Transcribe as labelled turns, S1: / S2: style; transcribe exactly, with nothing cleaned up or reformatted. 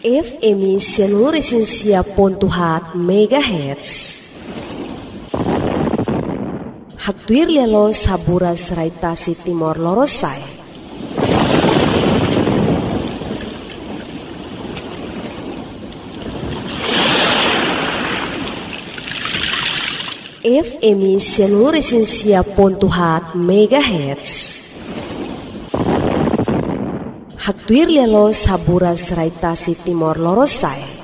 S1: F M seluruh esensia pontuhat megahertz. Haktuir lelo saburas raitasi Timor Lorosai. F M seluruh esensia pontuhat megahertz. Haktuir lelo saburas raitasi Timor Lorosai.